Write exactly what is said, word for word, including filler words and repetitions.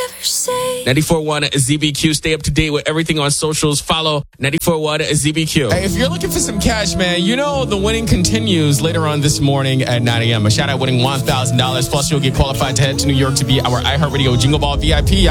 ninety-four point one Z B Q. Stay up to date with everything on socials. Follow ninety-four point one Z B Q. Hey, if you're looking for some cash, man, you know the winning continues later on this morning at nine a.m. A shout out winning one thousand dollars. Plus, you'll get qualified to head to New York to be our iHeartRadio Jingle Ball V I P.